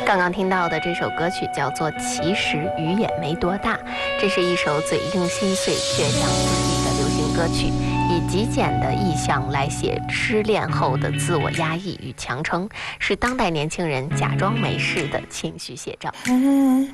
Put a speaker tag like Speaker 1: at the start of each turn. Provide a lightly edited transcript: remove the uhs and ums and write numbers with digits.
Speaker 1: 刚刚听到的这首歌曲叫做《其实雨也没多大》，这是一首嘴硬心碎却讲自己的流行歌曲，以极简的意象来写失恋后的自我压抑与强撑，是当代年轻人假装没事的情绪写照。